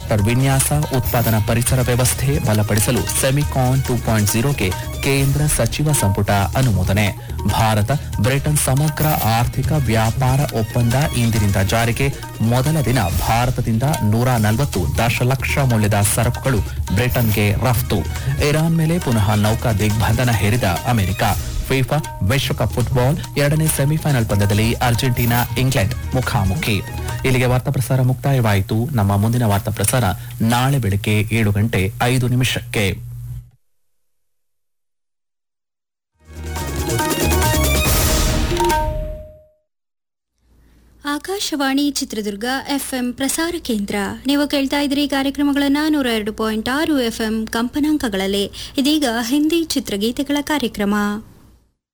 ವಿನ್ಯಾಸ ಉತ್ಪಾದನಾ ಪರಿಸರ ವ್ಯವಸ್ಥೆ ಬಲಪಡಿಸಲು ಸೆಮಿಕಾನ್ 2.0ಗೆ ಕೇಂದ್ರ ಸಚಿವ ಸಂಪುಟ ಅನುಮೋದನೆ. ಭಾರತ ಬ್ರಿಟನ್ ಸಮಗ್ರ ಆರ್ಥಿಕ ವ್ಯಾಪಾರ ಒಪ್ಪಂದ ಇಂದಿನಿಂದ ಜಾರಿಗೆ. ಮೊದಲ ದಿನ ಭಾರತದಿಂದ 140 ದಶಲಕ್ಷ ಮೌಲ್ಯದ ಸರಕುಗಳು ಬ್ರಿಟನ್ಗೆ ರಫ್ತು. ಇರಾನ್ ಮೇಲೆ ಪುನಃ ನೌಕಾ ದಿಗ್ಬಂಧನ ಹೇರಿದ ಅಮೆರಿಕ. ಫಿಫಾ ವಿಶ್ವಕಪ್ ಫುಟ್ಬಾಲ್ 2ನೇ ಸೆಮಿಫೈನಲ್ ಪಂದ್ಯದಲ್ಲಿ ಅರ್ಜೆಂಟೀನಾ ಇಂಗ್ಲೆಂಡ್ ಮುಖಾಮುಖಿ. ಇಲ್ಲಿಗೆ ವಾರ್ತಾ ಪ್ರಸಾರ ಮುಕ್ತಾಯವಾಯಿತು. ನಮ್ಮ ಮುಂದಿನ ವಾರ್ತಾ ಪ್ರಸಾರ ನಾಳೆ ಬೆಳಗ್ಗೆ 7:05. ಆಕಾಶವಾಣಿ ಚಿತ್ರದುರ್ಗ ಎಫ್ಎಂ ಪ್ರಸಾರ ಕೇಂದ್ರ. ನೀವು ಕೇಳ್ತಾ ಇದ್ರಿ ಕಾರ್ಯಕ್ರಮಗಳನ್ನು 102.6 ಎಫ್ಎಂ ಕಂಪನಾಂಕಗಳಲ್ಲಿ. ಇದೀಗ ಹಿಂದಿ ಚಿತ್ರಗೀತೆಗಳ ಕಾರ್ಯಕ್ರಮ.